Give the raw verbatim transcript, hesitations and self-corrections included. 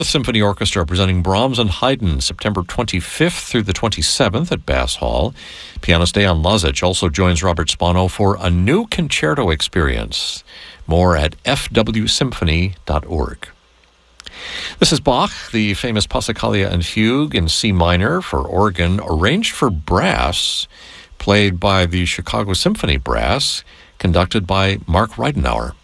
The Symphony Orchestra presenting Brahms and Haydn September twenty-fifth through the twenty-seventh at Bass Hall. Pianist Dejan Lazic also joins Robert Spano for a new concerto experience. More at f w symphony dot org. This is Bach, the famous Passacaglia and Fugue in C minor for organ, arranged for brass, played by the Chicago Symphony Brass, conducted by Mark Reidenauer.